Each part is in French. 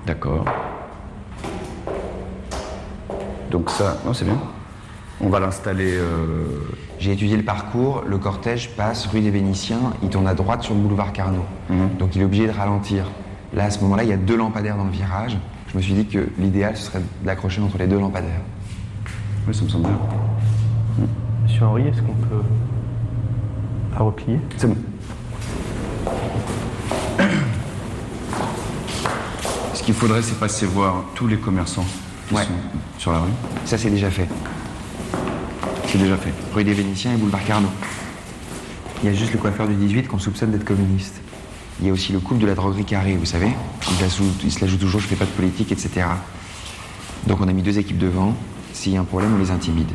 D'accord. Donc ça, non, c'est bien. On va l'installer... J'ai étudié le parcours, le cortège passe rue des Vénitiens, il tourne à droite sur le boulevard Carnot. Donc il est obligé de ralentir. Là, à ce moment-là, il y a 2 lampadaires dans le virage. Je me suis dit que l'idéal, ce serait d'accrocher entre les 2 lampadaires. Oui, ça me semble bien. Monsieur Henry, est-ce qu'on peut la replier? C'est bon. Ce qu'il faudrait, c'est passer voir tous les commerçants qui sont sur la rue. Ça, c'est déjà fait. C'est déjà fait. Rue des Vénitiens et boulevard Carnot. Il y a juste le coiffeur du 18 qu'on soupçonne d'être communiste. Il y a aussi le couple de la droguerie Carré, vous savez. Il se la joue toujours, je fais pas de politique, etc. Donc on a mis 2 équipes devant. S'il y a un problème, on les intimide.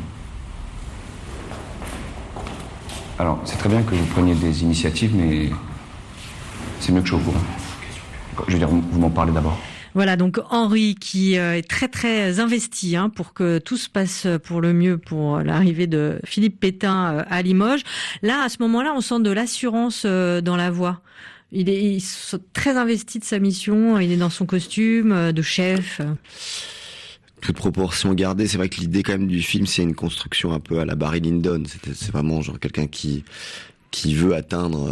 Alors, c'est très bien que vous preniez des initiatives, mais c'est mieux que je sois au courant. Je veux dire, vous m'en parlez d'abord. Voilà, donc Henry qui est très très investi pour que tout se passe pour le mieux pour l'arrivée de Philippe Pétain à Limoges. Là, à ce moment-là, on sent de l'assurance dans la voix. Il est très investi de sa mission, il est dans son costume de chef. Toute proportion gardée, c'est vrai que l'idée quand même du film, c'est une construction un peu à la Barry Lyndon. C'est vraiment genre quelqu'un qui veut atteindre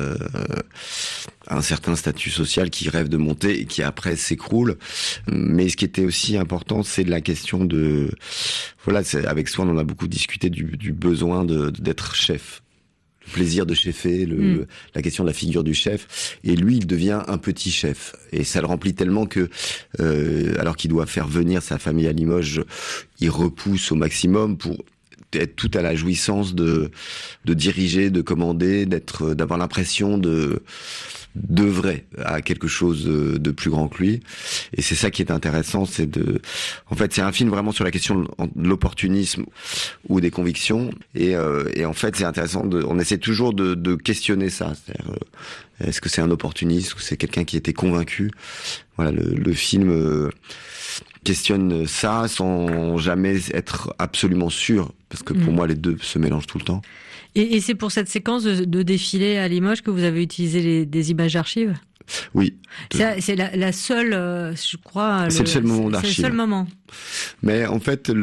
un certain statut social, qui rêve de monter et qui après s'écroule. Mais ce qui était aussi important, c'est de la question de... Voilà, avec Swan, on a beaucoup discuté du besoin d'être chef. Le plaisir de chefer, la question de la figure du chef. Et lui, il devient un petit chef. Et ça le remplit tellement que, alors qu'il doit faire venir sa famille à Limoges, il repousse au maximum pour être tout à la jouissance de diriger, de commander, d'avoir l'impression d'œuvrer à quelque chose de plus grand que lui. Et c'est ça qui est intéressant, en fait, c'est un film vraiment sur la question de l'opportunisme ou des convictions. Et en fait, c'est intéressant on essaie toujours de questionner ça. C'est-à-dire, est-ce que c'est un opportuniste ou c'est quelqu'un qui était convaincu? Voilà, le film questionne ça sans jamais être absolument sûr, parce que pour moi, les deux se mélangent tout le temps. Et c'est pour cette séquence de défilé à Limoges que vous avez utilisé des images d'archives? Oui. C'est la seule, je crois... C'est le seul moment d'archives. C'est le seul moment. Mais en fait,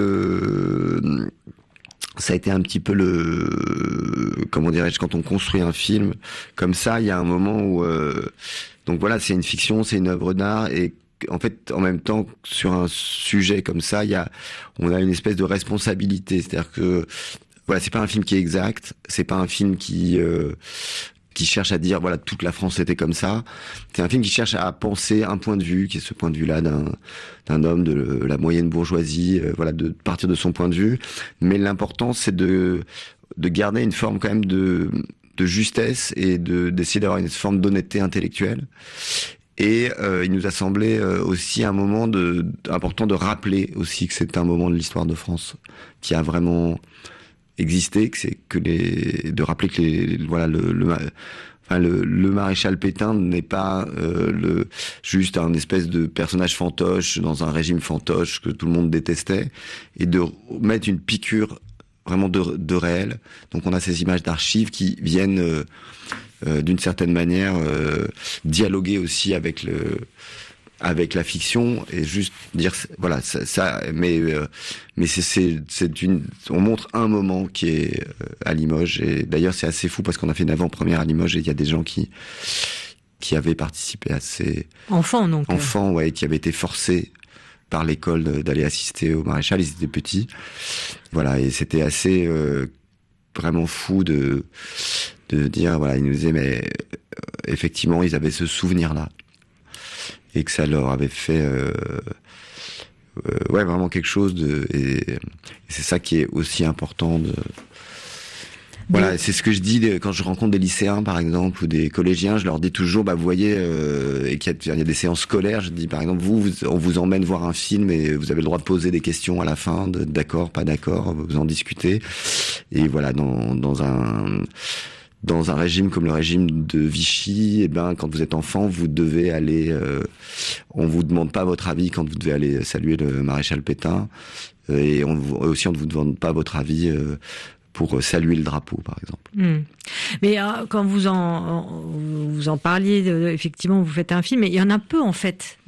ça a été un petit peu comment dirais-je, quand on construit un film comme ça, il y a un moment où... donc voilà, c'est une fiction, c'est une œuvre d'art, et en fait, en même temps, sur un sujet comme ça, on a une espèce de responsabilité. C'est-à-dire que, voilà, c'est pas un film qui est exact, c'est pas un film qui cherche à dire, voilà, toute la France était comme ça. C'est un film qui cherche à penser un point de vue, qui est ce point de vue-là d'un homme de la moyenne bourgeoisie, voilà, de partir de son point de vue. Mais l'important, c'est de garder une forme quand même de justesse et d'essayer d'avoir une forme d'honnêteté intellectuelle. Et il nous a semblé aussi un moment important de rappeler aussi que c'est un moment de l'histoire de France qui a vraiment existé, de rappeler que le maréchal Pétain n'est pas juste un espèce de personnage fantoche dans un régime fantoche que tout le monde détestait, et de mettre une piqûre vraiment de réel. Donc on a ces images d'archives qui viennent d'une certaine manière dialoguer aussi avec la fiction, et juste dire voilà ça mais on montre un moment qui est à Limoges. Et d'ailleurs c'est assez fou parce qu'on a fait une avant-première à Limoges et il y a des gens qui avaient participé à ces enfants ouais, qui avaient été forcés par l'école d'aller assister au maréchal. Ils étaient petits, voilà, et c'était assez vraiment fou de dire, voilà, ils nous disaient, mais effectivement, ils avaient ce souvenir-là, et que ça leur avait fait ouais, vraiment quelque chose et c'est ça qui est aussi important voilà, c'est ce que je dis quand je rencontre des lycéens, par exemple, ou des collégiens. Je leur dis toujours, vous voyez, et qu'il y a des séances scolaires, je dis, par exemple, on vous emmène voir un film et vous avez le droit de poser des questions à la fin, d'accord, pas d'accord, vous en discutez. Et voilà, dans un régime comme le régime de Vichy, quand vous êtes enfant, vous devez aller... on vous demande pas votre avis quand vous devez aller saluer le maréchal Pétain. Et aussi, on ne vous demande pas votre avis pour saluer le drapeau, par exemple. Mais quand vous en parliez, effectivement, vous faites un film, et il y en a peu, en fait,